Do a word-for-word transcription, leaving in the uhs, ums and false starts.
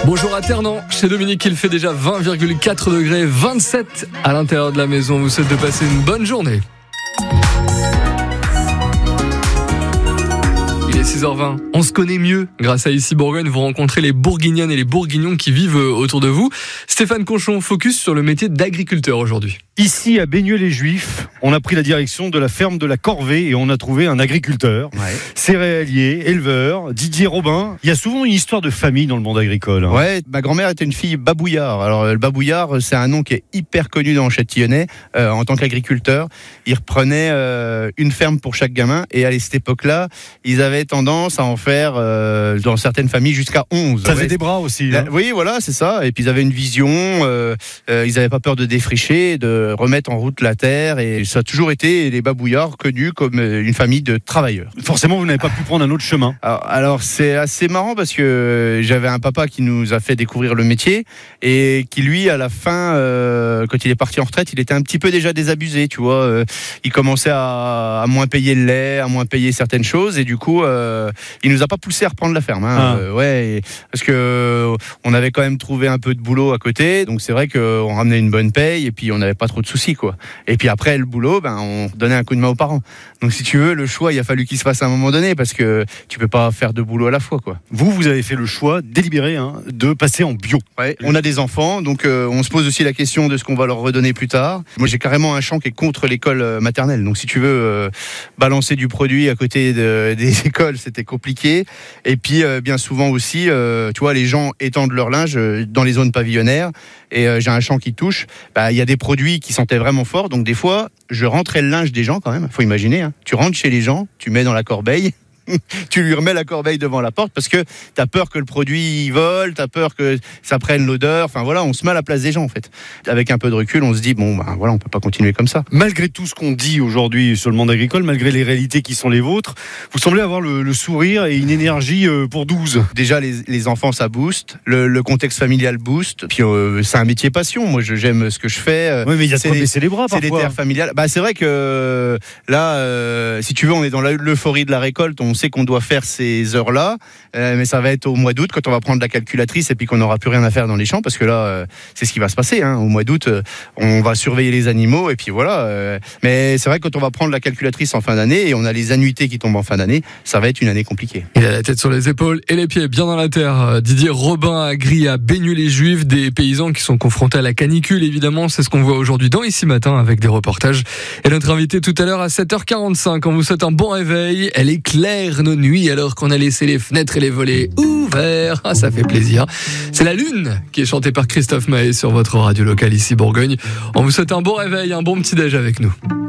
Bonjour à Ternan, chez Dominique il fait déjà vingt virgule quatre degrés, vingt-sept à l'intérieur de la maison. On vous souhaite de passer une bonne journée. Il est six heures vingt, on se connaît mieux. Grâce à Ici Bourgogne, vous rencontrez les Bourguignonnes et les Bourguignons qui vivent autour de vous. Stéphane Conchon, focus sur le métier d'agriculteur aujourd'hui. Ici, à Beigneux-les-Juifs, on a pris la direction de la ferme de la Corvée et on a trouvé un agriculteur, Ouais. céréalier, éleveur, Didier Robin. Il y a souvent une histoire de famille dans le monde agricole. hein. Ouais, ma grand-mère était une fille babouillard. Alors le babouillard, c'est un nom qui est hyper connu dans le Châtillonnais euh, en tant qu'agriculteur. Il reprenait euh, une ferme pour chaque gamin et à cette époque-là, ils avaient tendance à en faire euh, dans certaines familles jusqu'à onze. Ça Ouais. faisait des bras aussi. Là, hein. oui, voilà, c'est ça. Et puis ils avaient une vision. Euh, euh, ils n'avaient pas peur de défricher, de remettre en route la terre. Et ça a toujours été les babouillards connus comme euh, une famille de travailleurs. Forcément, vous n'avez pas pu prendre un autre chemin. Alors, alors, c'est assez marrant parce que j'avais un papa qui nous a fait découvrir le métier et qui lui à la fin, euh, quand il est parti en retraite, il était un petit peu déjà désabusé, tu vois. Euh, il commençait à, à moins payer le lait, à moins payer certaines choses et du coup, euh, il nous a pas poussé à reprendre la ferme. Hein. Ah. Euh, ouais, et- parce que euh, on avait quand même trouvé un peu de boulot à côté, donc c'est vrai qu'on ramenait une bonne paye et puis on n'avait pas trop de soucis, quoi. Et puis après le boulot, ben on donnait un coup de main aux parents. Donc si tu veux, le choix, il a fallu qu'il se fasse à un moment donné parce que tu peux pas faire deux boulots à la fois, quoi. Vous, vous avez fait le choix délibéré hein, de passer en bio. Ouais, on a des enfants, donc euh, on se pose aussi la question de ce qu'on va leur redonner plus tard. Moi, j'ai carrément un champ qui est contre l'école euh, maternelle. Donc si tu veux euh, balancer du produit à côté de, des écoles, c'était compliqué. Et puis euh, bien souvent aussi, euh, tu vois, les gens étendent leur linge euh, dans les zones pavillonnaires. Et euh, j'ai un champ qui touche. Bah, il y a des produits qui sentaient vraiment fort. Donc des fois, je rentrais le linge des gens quand même. Faut imaginer. Hein. Tu rentres chez les gens, tu mets dans la corbeille. Tu lui remets la corbeille devant la porte parce que t'as peur que le produit vole, t'as peur que ça prenne l'odeur. Enfin voilà, on se met à la place des gens en fait. Avec un peu de recul, on se dit bon ben voilà, on peut pas continuer comme ça. Malgré tout ce qu'on dit aujourd'hui sur le monde agricole, malgré les réalités qui sont les vôtres, vous semblez avoir le, le sourire et une énergie euh, pour douze. Déjà les, les enfants ça booste, le, le contexte familial booste. Puis euh, c'est un métier passion. Moi je, j'aime ce que je fais. Euh, Oui, mais il y a de c'est quoi des- baisser les bras C'est des parfois. terres familiales. Bah c'est vrai que euh, là, euh, si tu veux, on est dans la- l'euphorie de la récolte. On sait qu'on doit faire ces heures-là, euh, mais ça va être au mois d'août quand on va prendre la calculatrice et puis qu'on n'aura plus rien à faire dans les champs parce que là, euh, c'est ce qui va se passer. Hein. Au mois d'août, euh, on va surveiller les animaux et puis voilà. euh, mais c'est vrai que quand on va prendre la calculatrice en fin d'année et on a les annuités qui tombent en fin d'année, ça va être une année compliquée. Il a la tête sur les épaules et les pieds bien dans la terre. Didier Robin a grillé à Beigneux-les-Juifs, des paysans qui sont confrontés à la canicule évidemment. C'est ce qu'on voit aujourd'hui dans Ici Matin avec des reportages. Et notre invité tout à l'heure à sept heures quarante-cinq. On vous souhaite un bon réveil. Elle éclaire nos nuits alors qu'on a laissé les fenêtres et les volets ouverts. Ah, ça fait plaisir. C'est La Lune qui est chantée par Christophe Maé sur votre radio locale Ici Bourgogne. On vous souhaite un bon réveil, un bon petit déj avec nous.